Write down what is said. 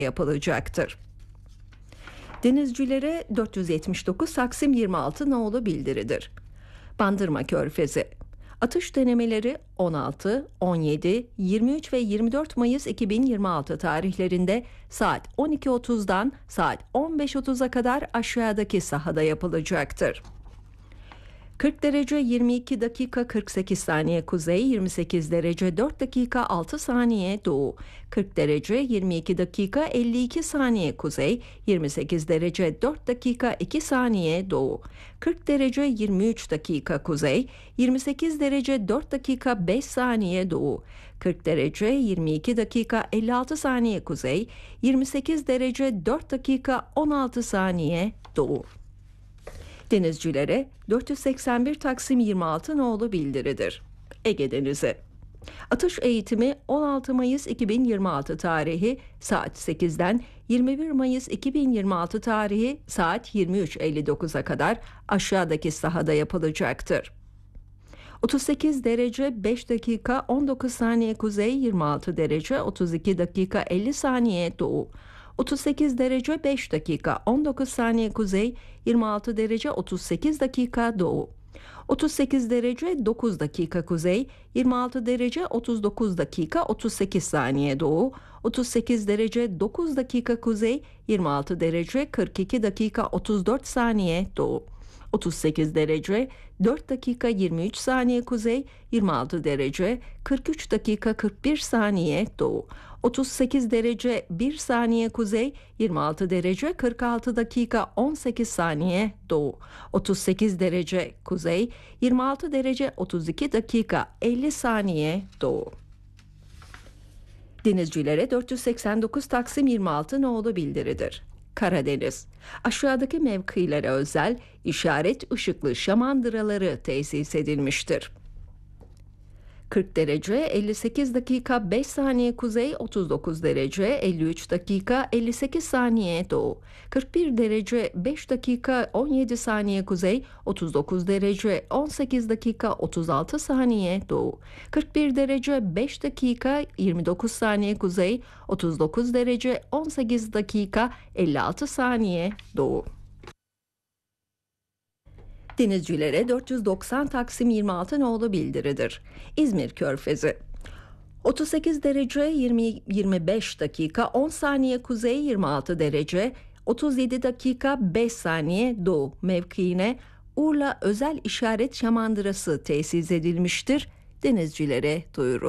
yapılacaktır. Denizcilere 479 Taksim 26 nolu bildiridir. Bandırma Körfezi. Atış denemeleri 16, 17, 23 ve 24 Mayıs 2026 tarihlerinde saat 12.30'dan saat 15.30'a kadar aşağıdaki sahada yapılacaktır. 40 derece 22 dakika 48 saniye kuzey, 28 derece 4 dakika 6 saniye doğu, 40 derece 22 dakika 52 saniye kuzey, 28 derece 4 dakika 2 saniye doğu, 40 derece 23 dakika kuzey, 28 derece 4 dakika 5 saniye doğu, 40 derece 22 dakika 56 saniye kuzey, 28 derece 4 dakika 16 saniye doğu. Denizcilere 481 Taksim 26 nolu bildiridir. Ege Denizi. Atış eğitimi 16 Mayıs 2026 tarihi saat 8'den 21 Mayıs 2026 tarihi saat 23.59'a kadar aşağıdaki sahada yapılacaktır. 38 derece 5 dakika 19 saniye kuzey, 26 derece 32 dakika 50 saniye doğu, 38 derece 5 dakika 19 saniye kuzey, 26 derece 38 dakika doğu, 38 derece 9 dakika kuzey, 26 derece 39 dakika 38 saniye doğu, 38 derece 9 dakika kuzey, 26 derece 42 dakika 34 saniye doğu, 38 derece 4 dakika 23 saniye kuzey, 26 derece 43 dakika 41 saniye doğu, 38 derece 1 saniye kuzey, 26 derece 46 dakika 18 saniye doğu, 38 derece kuzey, 26 derece 32 dakika 50 saniye doğu. Denizcilere 489 Taksim 26 nolu bildiridir. Karadeniz. Aşağıdaki mevkilere özel işaret ışıklı şamandıraları tesis edilmiştir. 40 derece 58 dakika 5 saniye kuzey, 39 derece 53 dakika 58 saniye doğu, 41 derece 5 dakika 17 saniye kuzey, 39 derece 18 dakika 36 saniye doğu, 41 derece 5 dakika 29 saniye kuzey, 39 derece 18 dakika 56 saniye doğu. Denizcilere 490 Taksim 26 nolu bildiridir. İzmir Körfezi. 38 derece 25 dakika 10 saniye kuzey, 26 derece 37 dakika 5 saniye doğu mevkiine Urla özel işaret şamandırası tesis edilmiştir. Denizcilere duyuruldu.